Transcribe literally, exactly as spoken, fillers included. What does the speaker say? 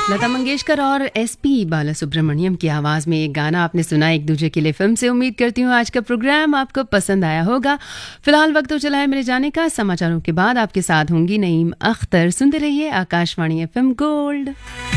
लता मंगेशकर और एसपी बालासुब्रमण्यम की आवाज़ में एक गाना आपने सुना एक दूसरे के लिए फिल्म से। उम्मीद करती हूँ आज का प्रोग्राम आपको पसंद आया होगा। फिलहाल वक्त तो चला है मेरे जाने का। समाचारों के बाद आपके साथ होंगी नईम अख्तर। सुनते रहिए आकाशवाणी एफएम गोल्ड।